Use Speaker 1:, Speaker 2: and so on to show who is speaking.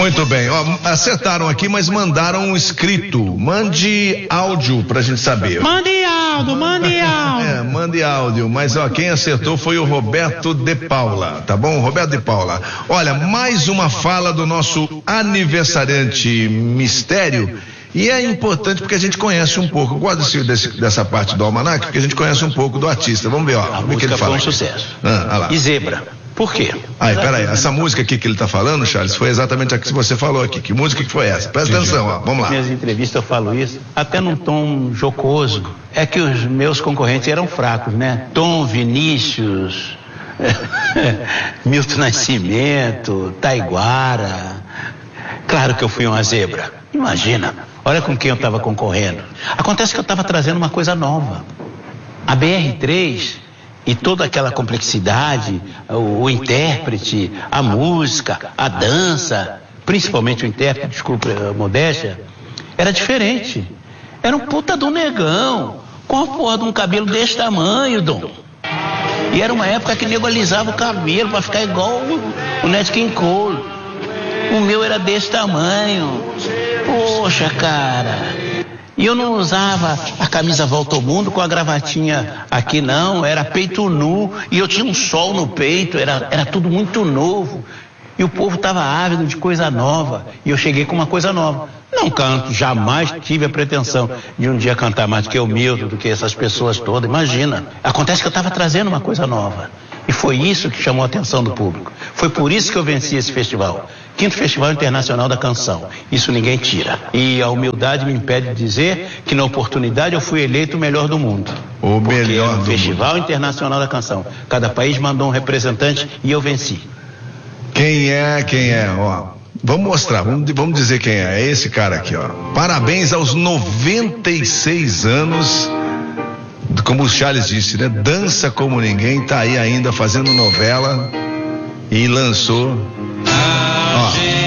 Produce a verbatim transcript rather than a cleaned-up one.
Speaker 1: Muito bem, ó, acertaram aqui, mas mandaram um escrito. Mande áudio pra gente saber.
Speaker 2: Mande áudio, mande áudio.
Speaker 1: É, mande áudio, mas ó, quem acertou foi o Roberto de Paula, tá bom? Roberto de Paula. Olha, mais uma fala do nosso aniversariante mistério. E é importante porque a gente conhece um pouco. Eu gosto desse, desse, dessa parte do almanac, porque a gente conhece um pouco do artista. Vamos ver, ó.
Speaker 2: A
Speaker 1: o que ele
Speaker 2: música
Speaker 1: fala.
Speaker 2: foi um sucesso.
Speaker 1: Ah, ah lá.
Speaker 2: E Zebra. Por quê?
Speaker 1: Aí, peraí, essa música aqui que ele tá falando, Charles, foi exatamente a que você falou aqui. Que música que foi essa? Presta atenção, ó. Vamos lá.
Speaker 2: Nas minhas entrevistas eu falo isso, até num tom jocoso. É que os meus concorrentes eram fracos, né? Tom, Vinícius, Milton Nascimento, Taiguara. Claro que eu fui uma zebra. Imagina, olha com quem eu estava concorrendo. Acontece que eu estava trazendo uma coisa nova. A B R três e toda aquela complexidade, o, o intérprete, a música, a dança, principalmente o intérprete, desculpa a modéstia, era diferente. Era um puta do negão, com a porra de um cabelo desse tamanho, Dom. E era uma época que nego alisava o cabelo pra ficar igual o, o Nat King Cole. O meu era desse tamanho. Poxa, cara. E eu não usava a camisa volta ao mundo com a gravatinha aqui, não. Era peito nu. E eu tinha um sol no peito. Era, era tudo muito novo. E o povo estava ávido de coisa nova. E eu cheguei com uma coisa nova. Não canto, jamais tive a pretensão de um dia cantar mais do que o Milton, do que essas pessoas todas. Imagina. Acontece que eu estava trazendo uma coisa nova. E foi isso que chamou a atenção do público. Foi por isso que eu venci esse festival. Quinto Festival Internacional da Canção. Isso ninguém tira. E a humildade me impede de dizer que na oportunidade eu fui eleito o melhor do mundo.
Speaker 1: O melhor do
Speaker 2: Festival Internacional da Canção. Cada país mandou um representante e eu venci.
Speaker 1: Quem é, quem é, ó. Vamos mostrar, vamos, vamos dizer quem é. É esse cara aqui, ó. Parabéns aos noventa e seis anos. Como o Charles disse, né? Dança como ninguém, tá aí ainda fazendo novela e lançou. Ó.